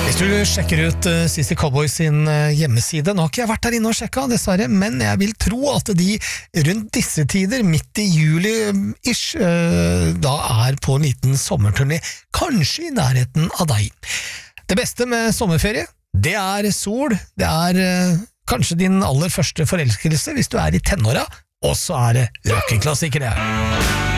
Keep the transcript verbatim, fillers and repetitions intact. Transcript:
Hvis du sjekker ut uh, Sissy Cowboys sin uh, hjemmeside, nå har ikke jeg vært der inne og sjekket, dessverre, men jeg vil tro at de rundt disse tider, midt i juli-ish, uh, da er på en liten sommerturné, kanskje i nærheten av deg. Det beste med sommerferie, det er sol, det er uh, kanskje din aller første forelskelse hvis du er i tenåra, og så er det rock'n'klassikere.